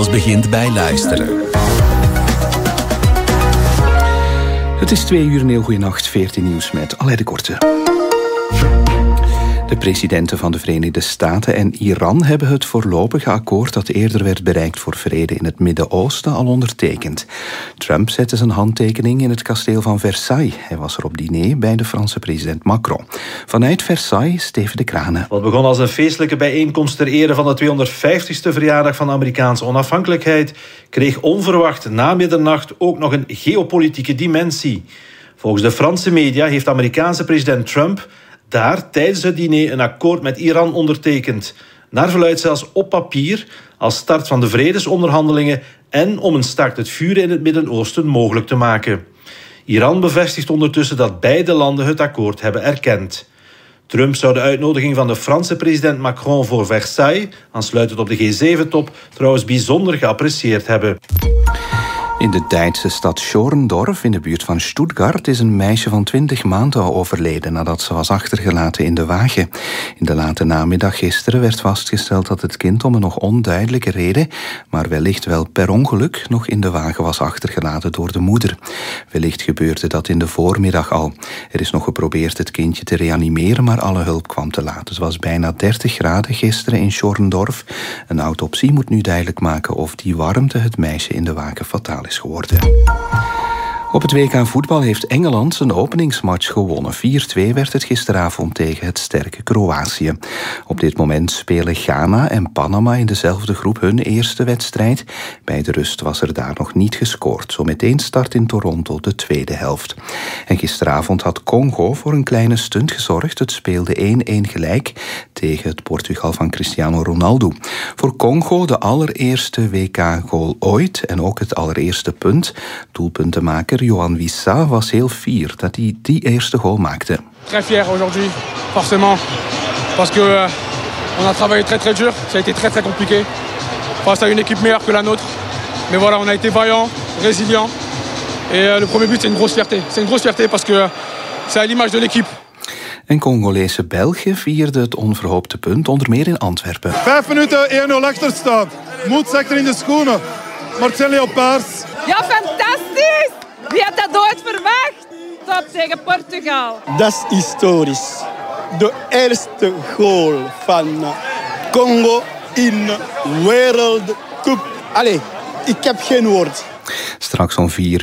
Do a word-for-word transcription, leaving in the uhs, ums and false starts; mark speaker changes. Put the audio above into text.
Speaker 1: Alles begint bij luisteren.
Speaker 2: Het is twee uur en heel goede nacht, veertien nieuws met Alain de Korte. De presidenten van de Verenigde Staten en Iran hebben het voorlopige akkoord dat eerder werd bereikt voor vrede in het Midden-Oosten al ondertekend. Trump zette zijn handtekening in het kasteel van Versailles. Hij was er op diner bij de Franse president Macron. Vanuit Versailles, Steven de Kranen.
Speaker 3: Wat begon als een feestelijke bijeenkomst ter ere van de tweehonderdvijftigste verjaardag van de Amerikaanse onafhankelijkheid, kreeg onverwacht na middernacht ook nog een geopolitieke dimensie. Volgens de Franse media heeft de Amerikaanse president Trump daar tijdens het diner een akkoord met Iran ondertekend. Naar verluidt zelfs op papier als start van de vredesonderhandelingen en om een staakt het vuren in het Midden-Oosten mogelijk te maken. Iran bevestigt ondertussen dat beide landen het akkoord hebben erkend. Trump zou de uitnodiging van de Franse president Macron voor Versailles, aansluitend op de G zeven top, trouwens bijzonder geapprecieerd hebben.
Speaker 2: In de Duitse stad Schorndorf in de buurt van Stuttgart is een meisje van twintig maanden overleden nadat ze was achtergelaten in de wagen. In de late namiddag gisteren werd vastgesteld dat het kind om een nog onduidelijke reden, maar wellicht wel per ongeluk, nog in de wagen was achtergelaten door de moeder. Wellicht gebeurde dat in de voormiddag al. Er is nog geprobeerd het kindje te reanimeren, maar alle hulp kwam te laat. Het was bijna dertig graden gisteren in Schorndorf. Een autopsie moet nu duidelijk maken of die warmte het meisje in de wagen fataal is geworden. Op het W K voetbal heeft Engeland zijn openingsmatch gewonnen. vier twee werd het gisteravond tegen het sterke Kroatië. Op dit moment spelen Ghana en Panama in dezelfde groep hun eerste wedstrijd. Bij de rust was er daar nog niet gescoord. Zometeen start in Toronto de tweede helft. En gisteravond had Congo voor een kleine stunt gezorgd. Het speelde één-één gelijk tegen het Portugal van Cristiano Ronaldo. Voor Congo de allereerste W K-goal ooit en ook het allereerste punt. Doelpuntenmaker Yohan Wissa was heel fier dat hij die eerste goal maakte.
Speaker 4: Très fier aujourd'hui, forcément, parce que euh, on a travaillé très très dur, ça a été très très compliqué face à une équipe meilleure que la nôtre. Mais voilà, on a été vaillant, résilient et euh, le premier but c'est une grosse fierté. C'est une grosse fierté parce que euh, c'est à l'image de l'équipe.
Speaker 2: En Congolese België vierde het onverhoopte punt, onder meer in Antwerpen.
Speaker 5: Vijf minuten één nul achterstand. Moed zeker in de schoenen. Marcel Leopards.
Speaker 6: Ja, fantastisch! Wie had dat ooit verwacht? Top tegen Portugal.
Speaker 7: Dat is historisch. De eerste goal van Congo in Wereldcup. Allee, ik heb geen woord.
Speaker 2: Straks om vier